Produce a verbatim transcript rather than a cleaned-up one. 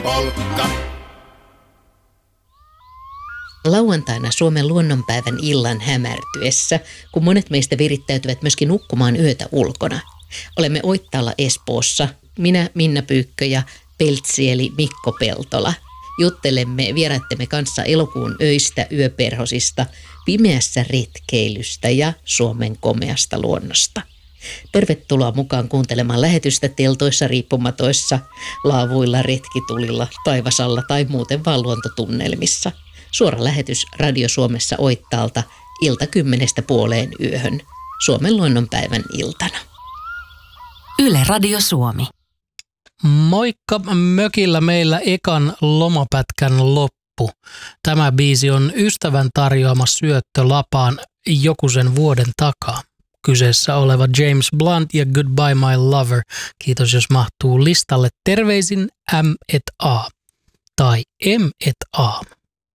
Polkka. Lauantaina Suomen luonnonpäivän illan hämärtyessä, kun monet meistä virittäytyvät myöskin nukkumaan yötä ulkona. Olemme Oittaalla Espoossa, minä Minna Pyykkö ja Peltsi eli Mikko Peltola. Juttelemme vieraittemme kanssa elokuun öistä, yöperhosista, pimeässä retkeilystä ja Suomen komeasta luonnosta. Tervetuloa mukaan kuuntelemaan lähetystä teltoissa, riippumatoissa, laavuilla, retkitulilla, taivasalla tai muuten vaan luontotunnelmissa. Suora lähetys Radio Suomessa Oittaalta ilta kymmenestä puoleen yöhön Suomen luonnonpäivän iltana. Yle Radio Suomi. Moikka, mökillä meillä ekan lomapätkän loppu. Tämä biisi on ystävän tarjoama syöttö lapaan joku sen vuoden takaa. Kyseessä oleva James Blunt ja Goodbye My Lover. Kiitos jos mahtuu listalle. Terveisin M et A tai M et A.